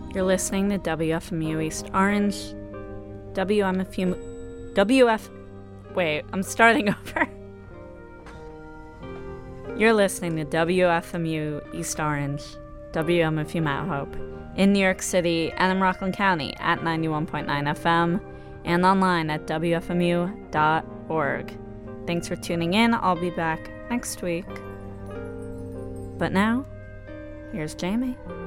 You're listening to WFMU East Orange. Wait, I'm starting over. You're listening to WFMU East Orange, WMFU Mount Hope, in New York City and in Rockland County at 91.9 FM and online at WFMU.org. Thanks for tuning in. I'll be back next week. But now, here's Jamie.